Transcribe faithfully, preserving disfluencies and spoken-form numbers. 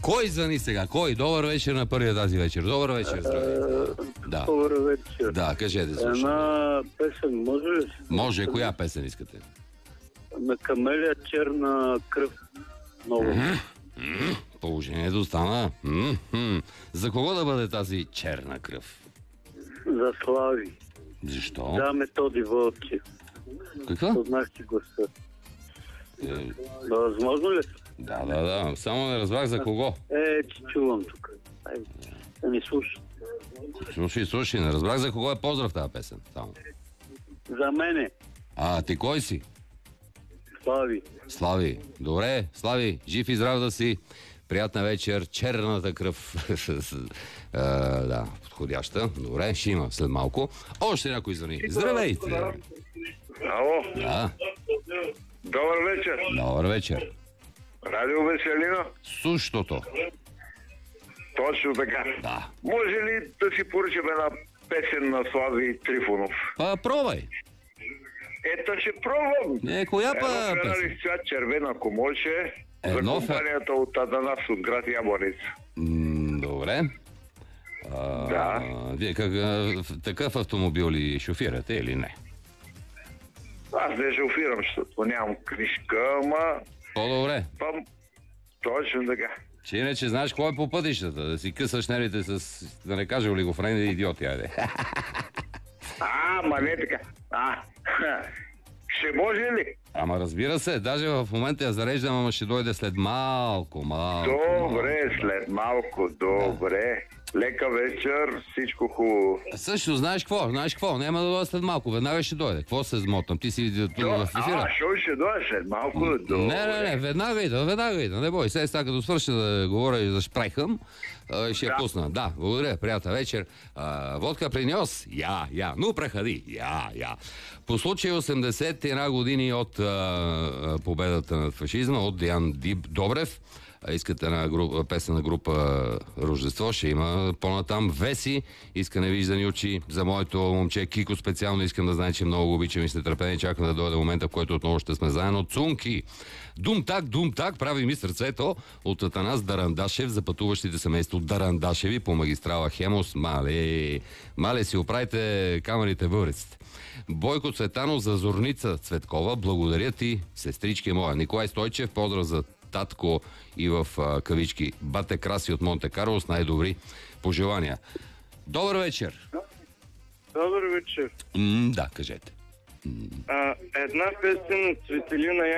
Кой звъни сега? Кой? Добър вечер на първия тази вечер. Добър вечер, здравейте. Да. Добър вечер. Да, кажете, слушам. Една песен, може ли? Може, коя песен искате? На Камелия черна кръв. Много. М-м, положението стана. М-м. За кого да бъде тази черна кръв? За Слави. Защо? Да, Методи Вълчев. Каква? Познах ти гласа. Е, Да, възможно ли? да, да, да. Само не разбрах за кого. Е, че чувам тук. Айде, да ни слушай. Слушай, слушай, не разбрах за кого е поздрав тази песен. Само. За мене, А, ти кой си? Слави. Слави. Добре, Слави, жив и здрав да си. Приятна вечер, черната кръв. а, да, подходяща. Добре, ще има след малко. Още някой звъни. Здравейте! Ало, Да, добър вечер. добър вечер. Радио Веселина? Същото. Точно така. Да. Може ли да си поръчам една песен на Слави Трифонов? Па, пробай. Ето ще пробвам. Не, коя па Едно песен? Ферари с цвят червен, ако може, за Едно фе- компанията от Аданас от град Ябланица. М, добре. А, Да. Вие как, а, в- такъв автомобил ли шофирате или не? Аз не шофирам, защото нямам книжка, ама... По-добре. Пам... Точно така. Че иначе знаеш кой е по пътищата, да си късаш нервите с, да не кажа олигофрени идиоти, айде. А, ма не така. А, ще може ли? Ама разбира се, даже в момента я зареждам, ама ще дойде след малко, малко. Добре, след малко, добре. Лека вечер, всичко хубаво. малко. Също, знаеш какво, знаеш какво, няма да дойде след малко, веднага ще дойде. Какво се змотам? Ти си тук в ефира. А, шо ще дойде след малко? Добре. Не, не, не, веднага идва, веднага идва, не бой. Сега сега като свърша да говоря и за шпрайхъм, а, ще я Да. пусна. Да, благодаря, приятна вечер. А, водка принес? Я, я. Ну, преходи. Я, я. По случай осемдесет и една години от а, победата над фашизма, от Диан Диб Добрев, а, искате една група, песен на група Рождество, ще има по-натам Веси, иска невиждани очи, за моето момче Кико специално искам да знае, че много го обичам и с нетърпение чакам да дойде момента, в който отново ще сме заедно. Цунки! Дум-так, дум-так, прави ми сърцето от Атанас Дарандашев за пътуващите семейство Дарандашеви по магистрала Хемос. Мале, мале си оправите камерите въвреците. Бойко Цветанов за Зорница Цветкова, благодаря ти, сестрички моя. Николай Стойчев, поздрав за татко и в а, кавички Бате Краси от Монте Карло с най-добри пожелания. Добър вечер! Добър вечер. М, да, кажете. А, една песен от Цветелина